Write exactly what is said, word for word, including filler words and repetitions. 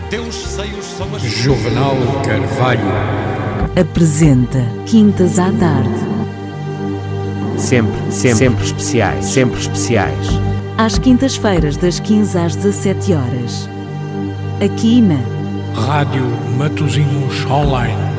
teus seios são as... Juvenal Carvalho apresenta Quintas à Tarde. Sempre, sempre, sempre especiais, sempre especiais. Às quintas-feiras, das quinze às dezassete horas. Aqui na Rádio Matosinhos Online.